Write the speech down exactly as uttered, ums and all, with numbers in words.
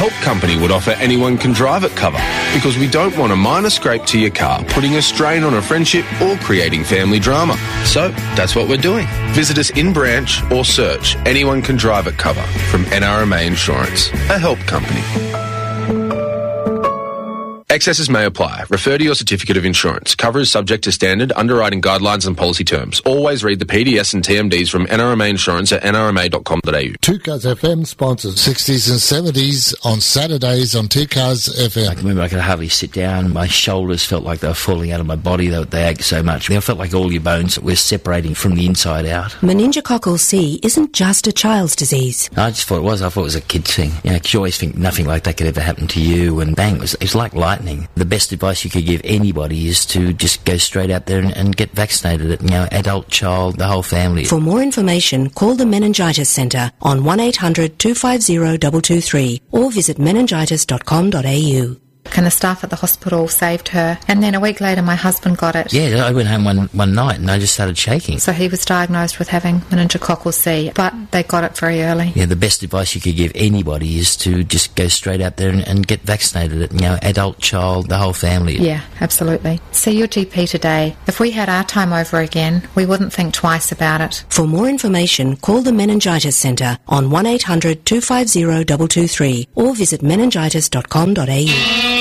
Help Company would offer Anyone Can Drive It cover because we don't want a minor scrape to your car putting a strain on a friendship or creating family drama. So that's what we're doing. Visit us in branch or search Anyone Can Drive It cover from N R M A Insurance, a Help Company. Excesses may apply. Refer to your certificate of insurance. Cover is subject to standard underwriting guidelines and policy terms. Always read the P D S and T M Ds from N R M A Insurance at n r m a dot com dot a u. two Cars F M sponsors sixties and seventies on Saturdays on two Cars F M. I can remember I could hardly sit down. My shoulders felt like they were falling out of my body. They, they ached so much. I felt like all your bones were separating from the inside out. Meningococcal C isn't just a child's disease. I just thought it was. I thought it was a kid thing. You know, 'cause you always think nothing like that could ever happen to you. And bang, it was, it was like lightning. The best advice you could give anybody is to just go straight out there and, and get vaccinated. You know, adult, child, the whole family. For more information, call the Meningitis Centre on one eight hundred two five zero two two three or visit meningitis dot com dot a u. And the staff at the hospital saved her. And then a week later, my husband got it. Yeah, I went home one, one night and I just started shaking. So he was diagnosed with having meningococcal C, but they got it very early. Yeah, the best advice you could give anybody is to just go straight out there and, and get vaccinated. You know, adult, child, the whole family. Yeah, absolutely. See your G P today. If we had our time over again, we wouldn't think twice about it. For more information, call the Meningitis Centre on one eight hundred two five zero two two three or visit meningitis dot com dot a u.